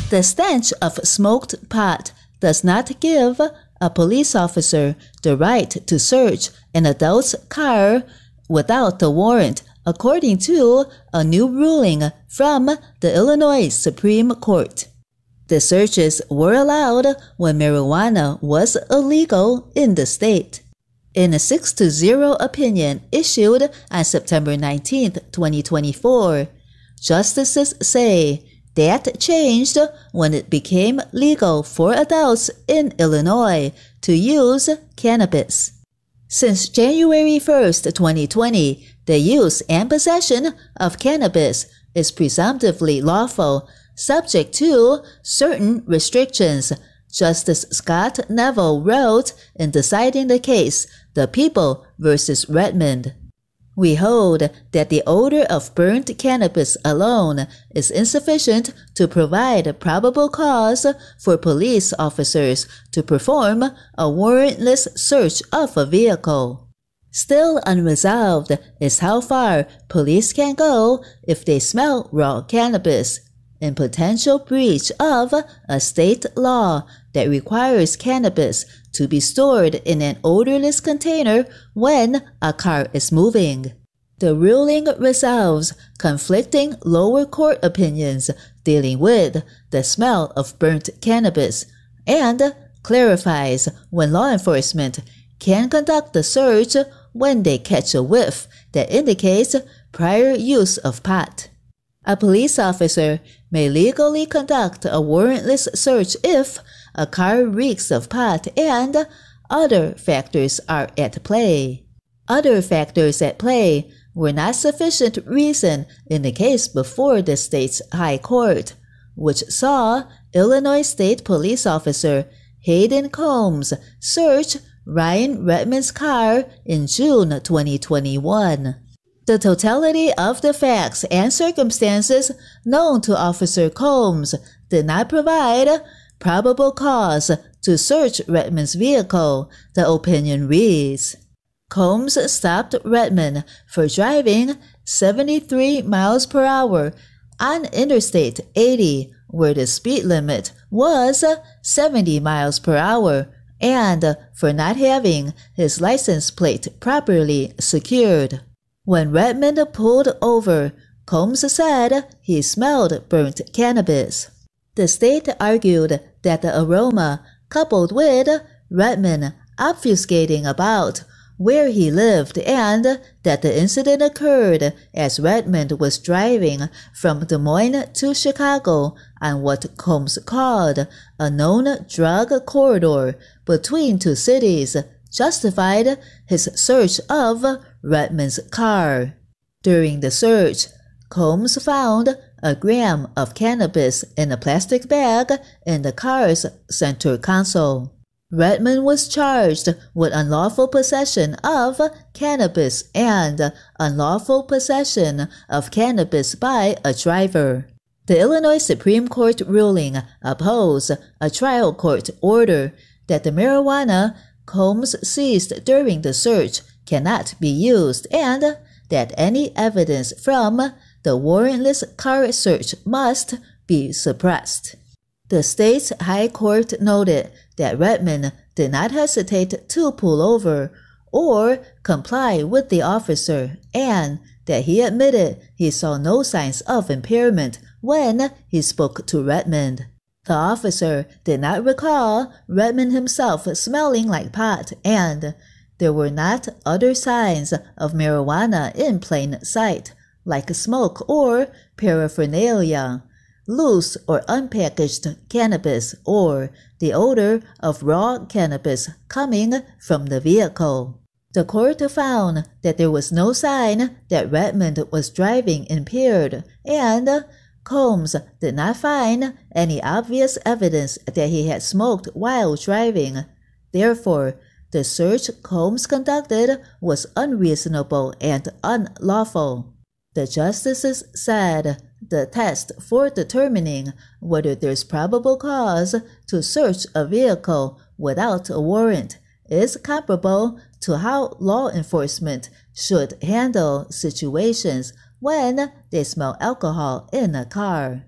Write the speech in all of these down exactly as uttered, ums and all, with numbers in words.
The stench of smoked pot does not give a police officer the right to search an adult's car without a warrant, according to a new ruling from the Illinois Supreme Court. The searches were allowed when marijuana was illegal in the state. In a six to zero opinion issued on September nineteenth, twenty twenty-four, justices say that changed when it became legal for adults in Illinois to use cannabis. Since January first, twenty twenty, the use and possession of cannabis is presumptively lawful, subject to certain restrictions, Justice Scott Neville wrote in deciding the case, The People versus Redmond. We hold that the odor of burnt cannabis alone is insufficient to provide probable cause for police officers to perform a warrantless search of a vehicle. Still unresolved is how far police can go if they smell raw cannabis, in potential breach of a state law that requires cannabis to be stored in an odorless container when a car is moving. The ruling resolves conflicting lower court opinions dealing with the smell of burnt cannabis and clarifies when law enforcement can conduct the search when they catch a whiff that indicates prior use of pot. A police officer may legally conduct a warrantless search if a car reeks of pot and other factors are at play. Other factors at play were not sufficient reason in the case before the state's high court, which saw Illinois State Police Officer Hayden Combs search Ryan Redmond's car in June twenty twenty-one. The totality of the facts and circumstances known to Officer Combs did not provide probable cause to search Redmond's vehicle, the opinion reads. Combs stopped Redmond for driving seventy-three miles per hour on Interstate eighty, where the speed limit was seventy miles per hour, and for not having his license plate properly secured. When Redmond pulled over, Combs said he smelled burnt cannabis. The state argued that the aroma, coupled with Redmond obfuscating about where he lived and that the incident occurred as Redmond was driving from Des Moines to Chicago on what Combs called a known drug corridor between two cities, justified his search of Redmond's car. During the search, Combs found a gram of cannabis in a plastic bag in the car's center console. Redmond was charged with unlawful possession of cannabis and unlawful possession of cannabis by a driver. The Illinois Supreme Court ruling opposed a trial court order that the marijuana Combs seized during the search cannot be used and that any evidence from the warrantless car search must be suppressed. The state's high court noted that Redmond did not hesitate to pull over or comply with the officer and that he admitted he saw no signs of impairment when he spoke to Redmond. The officer did not recall Redmond himself smelling like pot and there were not other signs of marijuana in plain sight, like smoke or paraphernalia, loose or unpackaged cannabis, or the odor of raw cannabis coming from the vehicle. The court found that there was no sign that Redmond was driving impaired, and Combs did not find any obvious evidence that he had smoked while driving. Therefore, the search Combs conducted was unreasonable and unlawful. The justices said the test for determining whether there's probable cause to search a vehicle without a warrant is comparable to how law enforcement should handle situations when they smell alcohol in a car.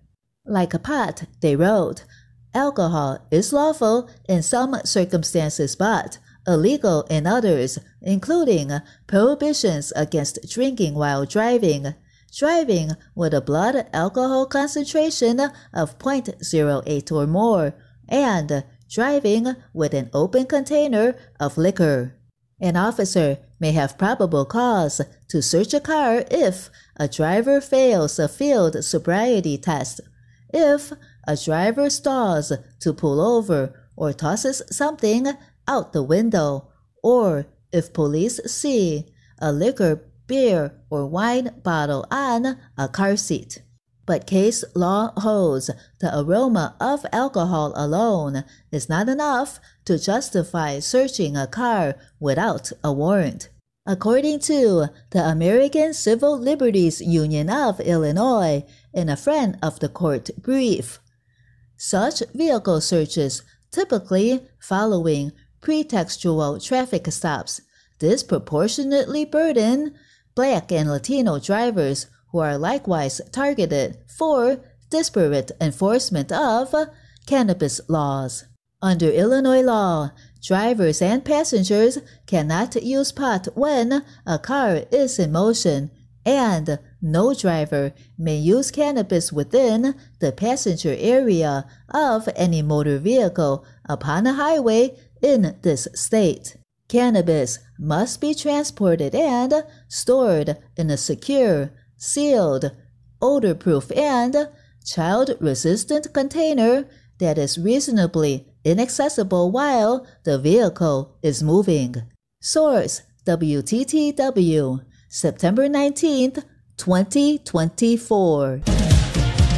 Like pot, they wrote, alcohol is lawful in some circumstances but illegal in others, including prohibitions against drinking while driving, driving with a blood alcohol concentration of zero point zero eight or more, and driving with an open container of liquor. An officer may have probable cause to search a car if a driver fails a field sobriety test, if a driver stalls to pull over or tosses something out the window, or if police see a liquor, beer, or wine bottle on a car seat. But case law holds the aroma of alcohol alone is not enough to justify searching a car without a warrant. According to the American Civil Liberties Union of Illinois, in a friend of the court brief, such vehicle searches, typically following pretextual traffic stops, disproportionately burden Black and Latino drivers who are likewise targeted for disparate enforcement of cannabis laws. Under Illinois law, drivers and passengers cannot use pot when a car is in motion, and no driver may use cannabis within the passenger area of any motor vehicle upon a highway in this state. Cannabis must be transported and stored in a secure, sealed, odor-proof, and child-resistant container that is reasonably inaccessible while the vehicle is moving. Source: W T T W, September nineteenth, twenty twenty-four.